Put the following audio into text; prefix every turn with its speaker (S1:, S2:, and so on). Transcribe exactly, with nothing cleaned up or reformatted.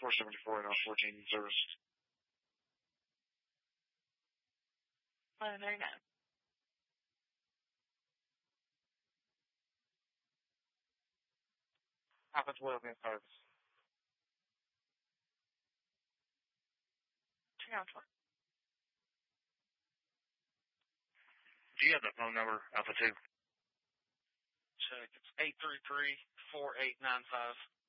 S1: four seventy-four and Alpha fourteen in service.
S2: Well, there you go.
S1: Alpha twelve in service.
S2: Turn on twelve.
S1: Do you have the phone number, Alpha two?
S3: Check. It's eight three three, four eight nine five.